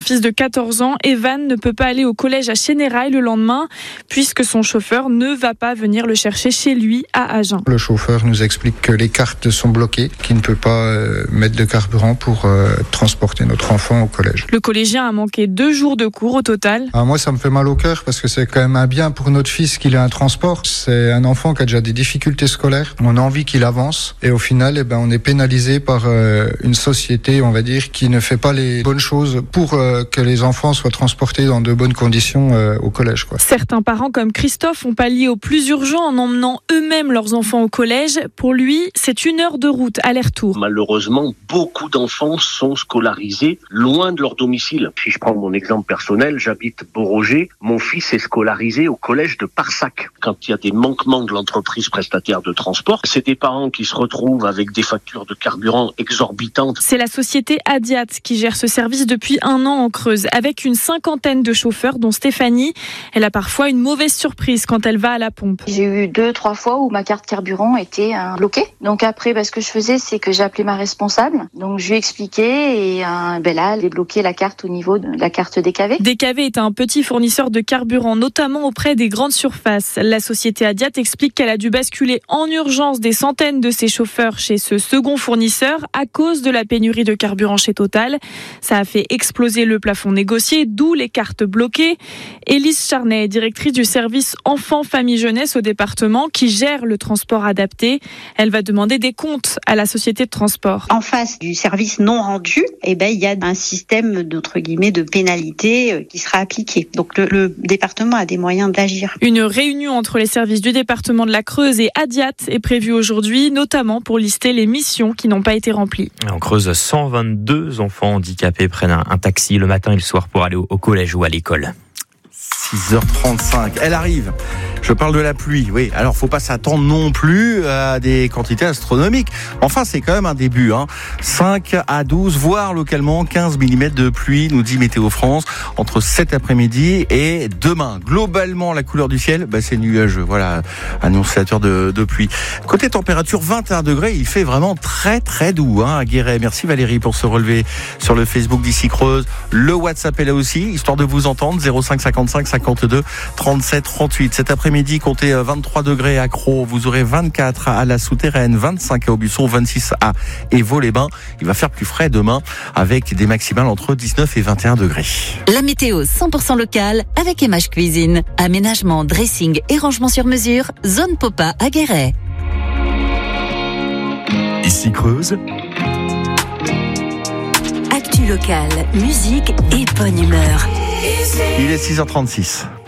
fils de 14 ans, Evan, ne peut pas aller au collège à Chénérail le lendemain, puisque son chauffeur ne va pas venir le chercher chez lui à Agen. Le chauffeur nous explique que les cartes sont bloquées, qu'il ne peut pas mettre de carburant pour transporter notre enfant au collège. Le collégien a manqué 2 jours de cours au total. Moi, ça me fait mal au cœur parce que c'est quand même un bien pour notre fils qu'il ait un transport. C'est un enfant qui a déjà des difficultés scolaires. On a envie qu'il avance et au final, on est pénalisé par une société, on va dire, qui ne fait pas les bonnes choses pour que les enfants soient transportés dans de bonnes conditions au collège, quoi. Certains parents comme Christophe ont pallié au plus urgent en emmenant eux-mêmes leurs enfants au collège. Pour lui, c'est 1 heure de route aller-retour. Malheureusement, beaucoup d'enfants sont scolarisés loin de leur domicile. Si je prends mon exemple personnel, j'habite Beauroger. Mon fils est scolarisé au collège de Parsac. Quand il y a des manquements de l'entreprise prestataire de transport, c'est des parents qui se retrouvent avec des factures de carburant exorbitantes. C'est la société Adiat qui gère ce service depuis 1 an en Creuse, avec une 50aine de chauffeurs, dont Stéphanie. Elle a parfois une mauvaise surprise quand elle va à la pompe. J'ai eu 2-3 fois où ma carte carburant était bloquée. Donc après, ce que je faisais, c'est que j'ai appelé ma responsable. Donc je lui ai expliqué et là, elle a débloqué la carte au niveau de la carte DKV. DKV est un petit fournisseur de carburant, notamment auprès des grandes surfaces. La société Adiat explique qu'elle a dû basculer en urgence des centaines de ses chauffeurs chez ce second fournisseur à cause de la pénurie de carburant chez Total. Ça a fait exploser le plafond négocié, d'où les cartes bloquées. Élise Charnet, directrice du service Enfants, Famille, Jeunesse au département qui gère le transport adapté. Elle va demander des comptes à la société de transport. En face du service non rendu, il y a un système de pénalité qui sera appliqué. Donc le département a des moyens d'agir. Une réunion entre les services du département de la Creuse et Adiat est prévue aujourd'hui, notamment pour lister les missions qui n'ont pas été remplies. En Creuse, 122 enfants handicapés prennent un taxi le matin et le soir pour aller au collège ou à l'école. 6h35, elle arrive. Je parle de la pluie, oui. Alors, faut pas s'attendre non plus à des quantités astronomiques. Enfin, c'est quand même un début, 5 à 12, voire localement 15 mm de pluie, nous dit Météo France, entre cet après-midi et demain. Globalement, la couleur du ciel, c'est nuageux. Voilà, annonciateur de pluie. Côté température, 21 degrés, il fait vraiment très très doux, à Guéret. Merci Valérie pour se relever sur le Facebook d'Ici Creuse. Le WhatsApp est là aussi, histoire de vous entendre, 05 55 52 37 38. Cet après-midi, comptez 23 degrés à Crau, vous aurez 24 à la Souterraine, 25 à Aubusson, 26 à Évaux-les-Bains. Il va faire plus frais demain avec des maximales entre 19 et 21 degrés. La météo 100% locale avec MH Cuisine. Aménagement, dressing et rangement sur mesure, zone Popa à Guéret. Ici Creuse. Actu locale, musique et bonne humeur. Il est 6h36.